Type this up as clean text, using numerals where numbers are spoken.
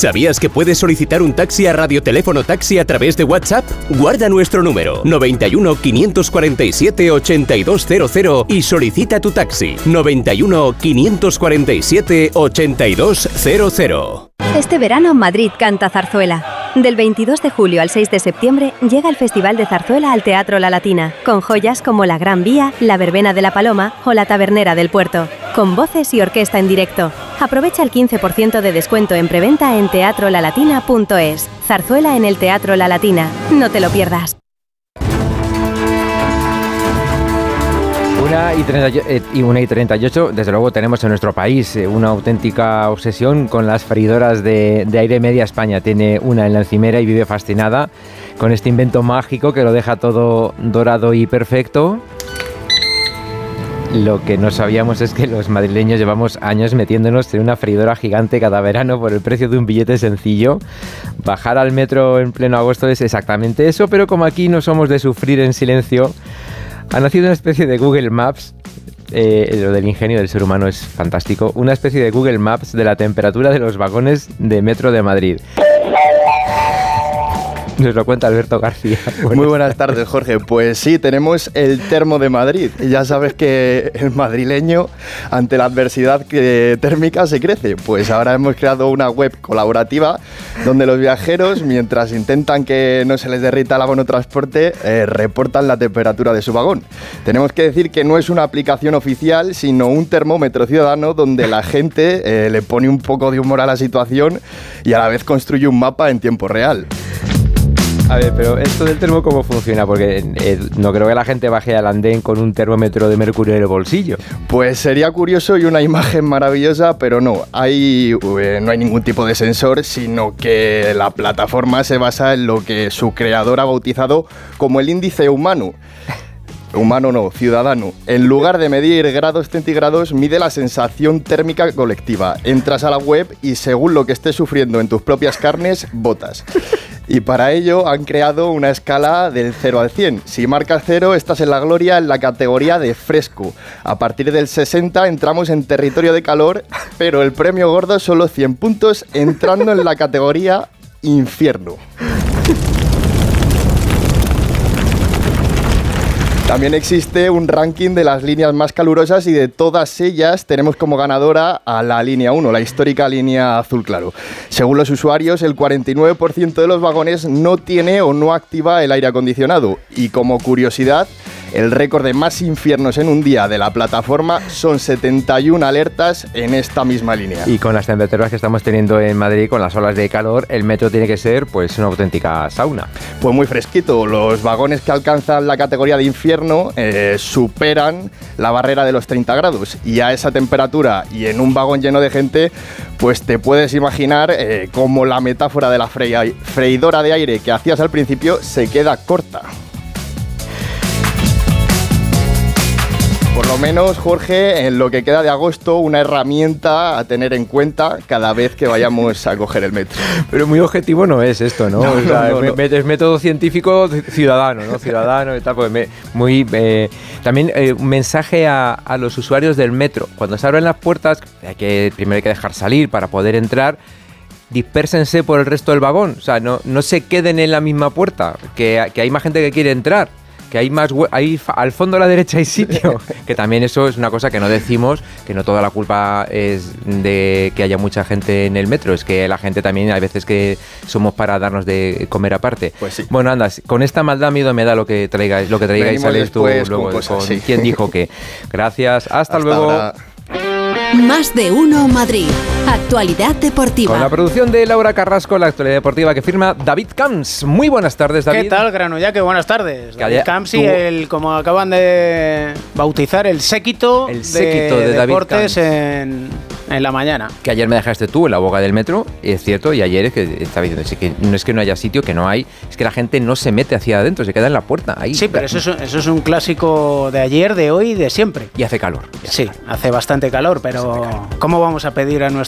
¿Sabías que puedes solicitar un taxi a Radioteléfono Taxi a través de WhatsApp? Guarda nuestro número 91 547 8200 y solicita tu taxi 91 547 8200. Este verano Madrid canta zarzuela. Del 22 de julio al 6 de septiembre llega el Festival de Zarzuela al Teatro La Latina, con joyas como La Gran Vía, La Verbena de la Paloma o La Tabernera del Puerto, con voces y orquesta en directo. Aprovecha el 15% de descuento en preventa en teatrolalatina.es. Zarzuela en el Teatro La Latina. No te lo pierdas. 1:38, desde luego tenemos en nuestro país una auténtica obsesión con las freidoras de aire. Media España tiene una en la encimera y vive fascinada con este invento mágico que lo deja todo dorado y perfecto. Lo que no sabíamos es que los madrileños llevamos años metiéndonos en una freidora gigante cada verano por el precio de un billete sencillo. Bajar al metro en pleno agosto es exactamente eso, pero como aquí no somos de sufrir en silencio, ha nacido una especie de Google Maps. Lo del ingenio del ser humano es fantástico. Una especie de Google Maps de la temperatura de los vagones de metro de Madrid. Nos lo cuenta Alberto García. Muy buenas tardes, Jorge. Pues sí, tenemos el termo de Madrid. Ya sabes que el madrileño, ante la adversidad térmica, se crece. Pues ahora hemos creado una web colaborativa donde los viajeros, mientras intentan que no se les derrita el abono-transporte, reportan la temperatura de su vagón. Tenemos que decir que no es una aplicación oficial, sino un termómetro ciudadano donde la gente le pone un poco de humor a la situación y a la vez construye un mapa en tiempo real. A ver, pero esto del termo, ¿cómo funciona? Porque no creo que la gente baje al andén con un termómetro de mercurio en el bolsillo. Pues sería curioso y una imagen maravillosa, pero no. No hay ningún tipo de sensor, sino que la plataforma se basa en lo que su creador ha bautizado como el índice humano. Humano no, ciudadano. En lugar de medir grados centígrados, mide la sensación térmica colectiva. Entras a la web y según lo que estés sufriendo en tus propias carnes, votas. Y para ello han creado una escala del 0 al 100. Si marcas 0, estás en la gloria en la categoría de fresco. A partir del 60 entramos en territorio de calor, pero el premio gordo son los 100 puntos entrando en la categoría infierno. También existe un ranking de las líneas más calurosas y de todas ellas tenemos como ganadora a la línea 1, la histórica línea azul claro. Según los usuarios, el 49% de los vagones no tiene o no activa el aire acondicionado. Y como curiosidad, el récord de más infiernos en un día de la plataforma son 71 alertas en esta misma línea. Y con las temperaturas que estamos teniendo en Madrid, con las olas de calor, el metro tiene que ser pues una auténtica sauna. Pues muy fresquito. Los vagones que alcanzan la categoría de infierno superan la barrera de los 30 grados. Y a esa temperatura y en un vagón lleno de gente, pues te puedes imaginar cómo la metáfora de la freidora de aire que hacías al principio se queda corta. Por lo menos, Jorge, en lo que queda de agosto, una herramienta a tener en cuenta cada vez que vayamos a coger el metro. Pero muy objetivo no es esto, ¿no? No, o sea, no. Es método científico ciudadano, ¿no? Ciudadano y tal, pues también un mensaje a los usuarios del metro. Cuando se abren las puertas, primero hay que dejar salir para poder entrar. Dispérsense por el resto del vagón, o sea, no se queden en la misma puerta, que hay más gente que quiere entrar. Que hay al fondo a la derecha hay sitio, que también eso es una cosa que no decimos, que no toda la culpa es de que haya mucha gente en el metro, es que la gente también hay veces que somos para darnos de comer aparte. Pues sí. Bueno, anda, con esta maldad miedo me da lo que traigáis sales tú luego cosas, con sí. quién dijo qué. Gracias, hasta luego. Ahora. Más de uno Madrid. Actualidad deportiva. Con la producción de Laura Carrasco, la actualidad deportiva que firma David Camps. Muy buenas tardes, David. ¿Qué tal, Granollaque? Buenas tardes. David Camps y como acaban de bautizar, el séquito de David deportes en la mañana. Que ayer me dejaste tú en la boca del metro, y es cierto, y ayer es que estaba diciendo, es que no haya sitio, que no hay, es que la gente no se mete hacia adentro, se queda en la puerta. Ahí. Sí, pero eso es un clásico de ayer, de hoy y de siempre. Y hace calor. Sí, hace bastante calor, pero ¿cómo vamos a pedir a nuestros